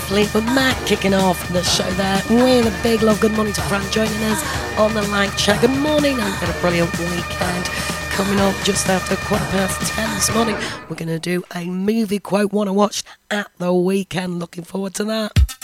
Fleetwood Mac kicking off the show there with a big love. Good morning to Fran joining us on the live chat. Good morning, and got a brilliant weekend coming up just after 10:15 this morning. We're going to do a movie quote one I watched at the weekend. Looking forward to that.